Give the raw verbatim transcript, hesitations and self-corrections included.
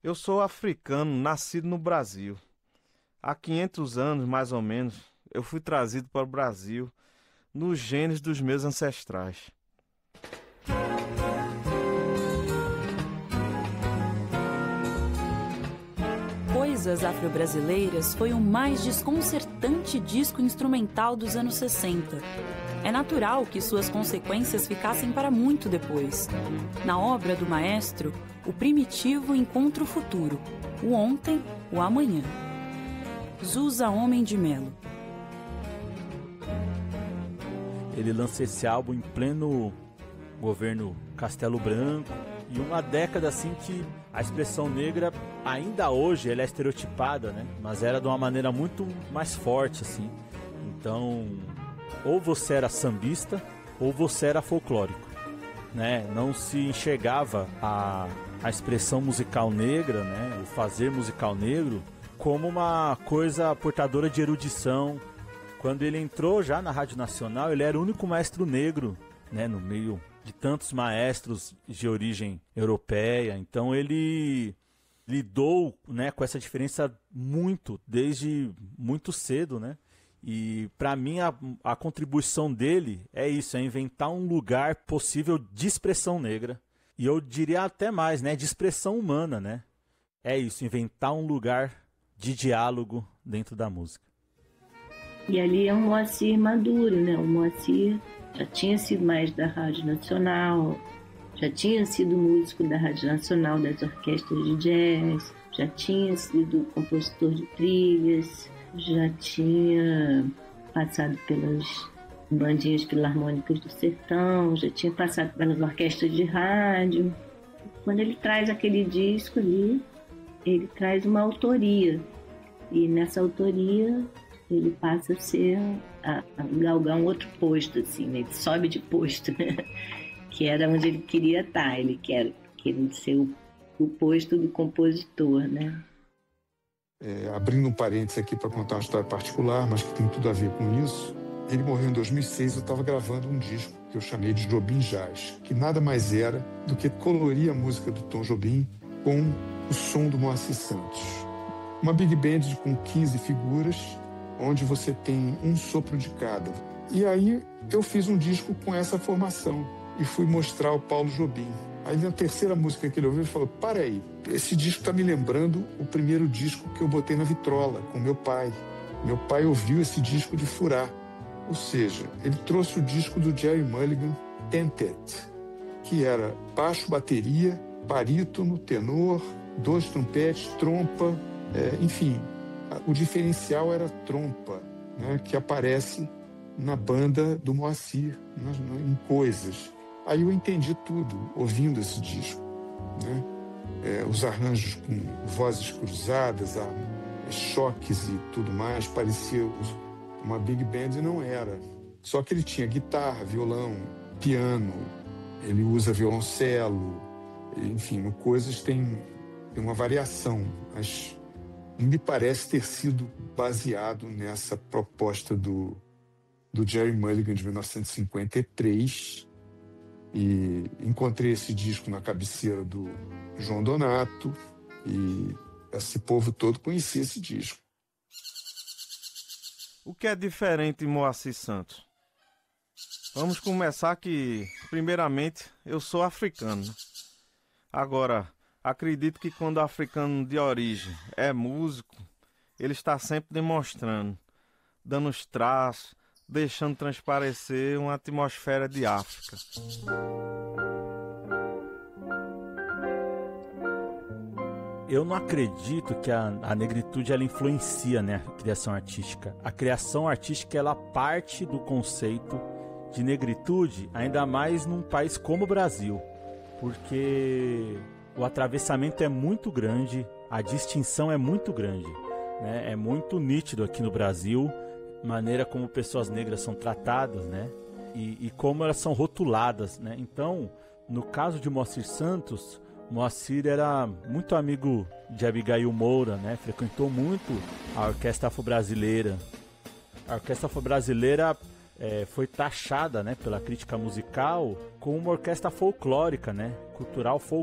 Eu sou africano, nascido no Brasil. Há quinhentos anos, mais ou menos, eu fui trazido para o Brasil nos genes dos meus ancestrais. Coisas Afro-Brasileiras foi o mais desconcertante disco instrumental dos anos sessenta. É natural que suas consequências ficassem para muito depois. Na obra do maestro, o primitivo encontra o futuro, o ontem, o amanhã. Zusa Homem de Melo. Ele lança esse álbum em pleno governo Castelo Branco, e uma década assim que a expressão negra ainda hoje ela é estereotipada, né? Mas era de uma maneira muito mais forte assim. Então, ou você era sambista ou você era folclórico, né? Não se enxergava a, a expressão musical negra, né? O fazer musical negro como uma coisa portadora de erudição. Quando ele entrou já na Rádio Nacional, ele era o único maestro negro, né? No meio de tantos maestros de origem europeia. Então ele lidou, né, com essa diferença muito, desde muito cedo, né? E para mim a, a contribuição dele é isso, é inventar um lugar possível de expressão negra. E eu diria até mais, né, de expressão humana, né? É isso, inventar um lugar de diálogo dentro da música. E ali é um Moacir maduro, né? O Moacir já tinha sido mais da Rádio Nacional, já tinha sido músico da Rádio Nacional, das orquestras de jazz, já tinha sido compositor de trilhas, já tinha passado pelas bandinhas filarmônicas do sertão, já tinha passado pelas orquestras de rádio. Quando ele traz aquele disco ali, ele traz uma autoria, e nessa autoria ele passa a ser a, a galgar um outro posto, assim, né? Ele sobe de posto, né? Que era onde ele queria estar, ele quer, queria ser o, o posto do compositor, né? É, abrindo um parênteses aqui para contar uma história particular, mas que tem tudo a ver com isso. Ele morreu em dois mil e seis, eu estava gravando um disco que eu chamei de Jobim Jazz, que nada mais era do que colorir a música do Tom Jobim com o som do Moacir Santos. Uma big band com quinze figuras, onde você tem um sopro de cada. E aí eu fiz um disco com essa formação e fui mostrar ao Paulo Jobim. Aí na terceira música que ele ouviu, ele falou: para aí, esse disco está me lembrando o primeiro disco que eu botei na vitrola com meu pai. Meu pai ouviu esse disco de furar. Ou seja, ele trouxe o disco do Gerry Mulligan, Tented, que era baixo, bateria, barítono, tenor, dois trompetes, trompa, é, enfim, o diferencial era trompa, né, que aparece na banda do Moacir, nas, em Coisas. Aí eu entendi tudo ouvindo esse disco, né? É, os arranjos com vozes cruzadas, a, choques e tudo mais, parecia uma big band e não era. Só que ele tinha guitarra, violão, piano, ele usa violoncelo, enfim, no Coisas tem, tem uma variação, mas me parece ter sido baseado nessa proposta do, do Gerry Mulligan de mil novecentos e cinquenta e três, e encontrei esse disco na cabeceira do João Donato, e esse povo todo conhecia esse disco. O que é diferente em Moacir Santos? Vamos começar que, primeiramente, eu sou africano. Agora, acredito que quando o africano de origem é músico, ele está sempre demonstrando, dando os traços, deixando transparecer uma atmosfera de África. Eu não acredito que a, a negritude ela influencia, né, a criação artística. A criação artística ela parte do conceito de negritude, ainda mais num país como o Brasil, porque o atravessamento é muito grande, a distinção é muito grande, né? É muito nítido aqui no Brasil, maneira como pessoas negras são tratadas, né? E, e como elas são rotuladas, né? Então, no caso de Moacir Santos, Moacir era muito amigo de Abigail Moura, né? Frequentou muito a Orquestra Afro-Brasileira. A Orquestra Afro-Brasileira é, foi taxada, né, pela crítica musical como uma orquestra folclórica, né? Cultural folclórica.